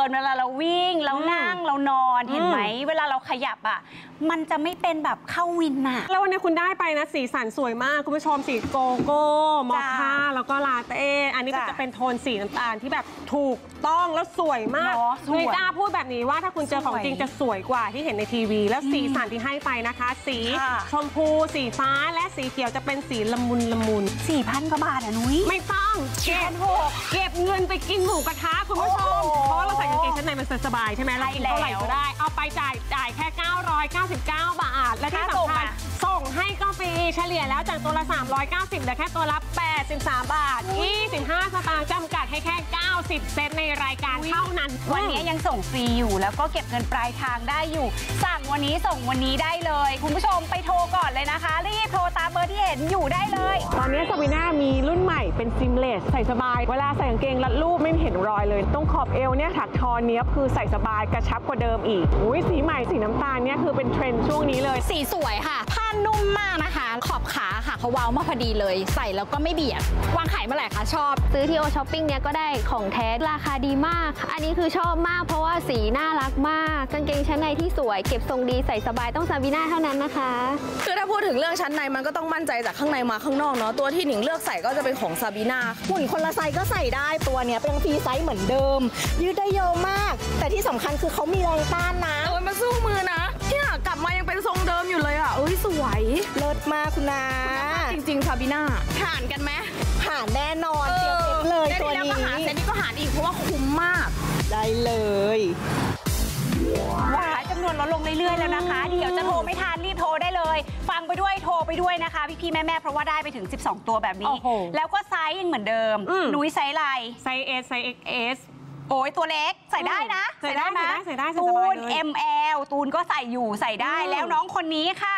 เวลาเราวิ่งเรานั่งเรานอนเห็นไหมเวลาเราขยับอ่ะมันจะไม่เป็นแบบเข้าวินน่ะแล้ววันนี้คุณได้ไปนะสีสันสวยมากคุณผู้ชมสีโกโก้มอคค่าแล้วก็ลาเต้อันนี้ก็จะเป็นโทนสีน้ำตาลที่แบบถูกต้องแล้วสวยมากเลยจ้าพูดแบบนี้ว่าถ้าคุณเจอของจริงจะสวยกว่าที่เห็นในทีวีแล้วสีสันที่ให้ไปนะคะสีชมพูสีฟ้าและสีเขียวจะเป็นสีละมุน 4,000 กว่าบาทอ่ะนุ้ยไม่ต้องเก็บเงินไปกินหมูกระทะคุณผู้ชมเพราะเราใส่กางเกงชั้นในมันสบายใช่ไหมเรากินเท่าไหร่ก็ได้เอาไปจ่ายแค่999 บาทและที่สำคัญส่งให้ก็ฟรีเฉลี่ยแล้วจากตัวละ390เหลือแค่ตัวละ83 บาท25 สตางค์จำกัดให้แค่90 เซนต์ในรายการเท่านั้นวันนี้ยังส่งฟรีอยู่แล้วก็เก็บเงินปลายทางได้อยู่สั่งวันนี้ส่งวันนี้ได้เลยคุณผู้ชมไปโทรก่อนเลยนะคะรีบโทรตามเบอร์ที่เห็นอยู่ได้เลยตอนนี้ซาบีน่ามีรุ่นใหม่เป็นซิมเลสใส่สบายเวลาใส่กางเกงรัดรูปไม่เห็นรอยเลยตรงขอบเอวเนี่ยถักทอเนี้ยคือใส่สบายกระชับกว่าเดิมอีกสีใหม่สีน้ำตาลเนี่ยคือเป็นเทรนด์ช่วงนี้เลยสีสวยค่ะผ้านุ่มมากนะคะขอบขาค่ะเขาเว้ามาพอดีเลยใส่แล้วก็ไม่เบียดวางขายเมื่อไหร่คะชอบซื้อที่โอช้อปปิ้งเนี้ยก็ได้ของแท้ราคาดีมากอันนี้คือชอบมากเพราะว่าสีน่ารักมากกางเกงชั้นในที่สวยเก็บทรงดีใส่สบายต้องซาบีน่าเท่านั้นนะคะคือถ้าพูดถึงเรื่องชั้นในมันก็ต้องมั่นใจจากข้างในมาข้างนอกเนาะตัวที่หนิงเลือกใส่ก็จะเป็นของซาบีน่าหุ่นคนละไซส์ก็ใส่ได้ตัวเนี้ยเป็นฟรีไซส์เหมือนเดิมยืดได้เยอะมากแต่ที่สำคัญคือเขามีแรงต้านนะมันสู้มือนะเนี่ยกลับมายังเป็นทรงเดิมอยู่เลยอ่ะสวยเลิศมากคุณนาจริงๆซาบีน่าผ่านกันไหมผ่านแน่นอนเตรียมเลยตัวนี้เซตนี้ก็หารอีกเพราะว่าคุ้มมากได้เลยว้าจำนวนลดลงเรื่อยๆแล้วนะคะเดี๋ยวจะโทรไม่ทันรีบโทรได้เลยฟังไปด้วยโทรไปด้วยนะคะพี่ๆแม่ๆเพราะว่าได้ไปถึง12ตัวแบบนี้แล้วก็ไซส์ยังเหมือนเดิมนุ้ยไซส์อะไรไซส์ S ไซส์ XS โอ้ยตัวเล็กใส่ได้นะใส่ได้ตูน ML ตูนก็ใส่อยู่ใส่ได้แล้วน้องคนนี้ค่ะ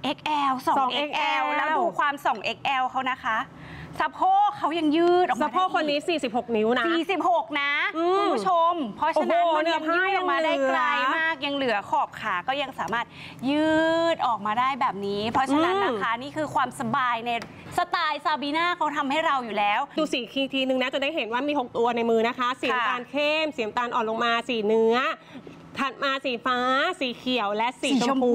XL 2XL แล้วดูความ 2XL เขานะคะสะโพกเขายังยืดออกมาสะโพกคนนี้46 นิ้วนะ 46นะคุณผู้ชมเพราะฉะนั้นมันยังยืดออกมาได้ไกลมากยังเหลือขอบขาก็ยังสามารถยืดออกมาได้แบบนี้เพราะฉะนั้นนะคะนี่คือความสบายในสไตล์ซาบีน่าเขาทำให้เราอยู่แล้วดูสีทีนึงนะจะได้เห็นว่ามี6ตัวในมือนะคะสีน้ำตาลเข้มสีน้ำตาลอ่อนลงมาสีเนื้อถัดมาสีฟ้าสีเขียวและสีชมพู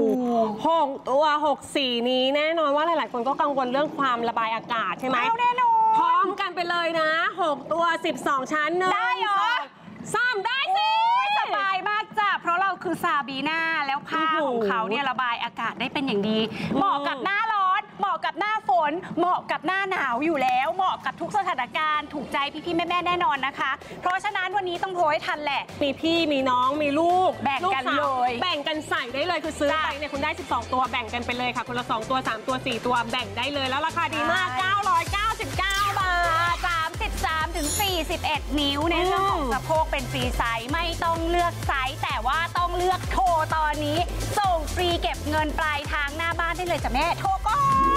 6 ตัว 6 สีนี้แน่นอนว่าหลายๆคนก็กังวลเรื่องความระบายอากาศใช่ไหมแน่นอนพร้อมกันไปเลยนะ6 ตัว 12 ชั้นได้เหรอ 3ได้สิสบายมากจ้ะเพราะเราคือซาบีน่าแล้วผ้าของเขาเนี่ยระบายอากาศได้เป็นอย่างดีเหมาะกับหน้าร้อนเหมาะกับหน้าฝนเหมาะกับหน้าหนาวอยู่แล้วเหมาะกับทุกสถานการณ์ถูกใจพี่ๆแม่ๆแน่นอนนะคะเพราะฉะนั้นวันนี้ต้องโทรให้ทันแหละมีพี่มีน้องมีลูกแบ่งกันเลยแบ่งกันใส่ได้เลยคือซื้อไปเนี่ยคุณได้12ตัวแบ่งกันไปเลยค่ะคนละ2 ตัว3 ตัว 4 ตัวแบ่งได้เลยแล้วราคาดีมาก999 บาท 33 ถึง 41 นิ้วในเรื่องของสะโพกเป็นฟรีไซส์ไม่ต้องเลือกไซส์แต่ว่าต้องเลือกโทรตอนนี้ส่งฟรีเก็บเงินปลายทางหน้าบ้านได้เลยจ้ะแม่โทรก่อน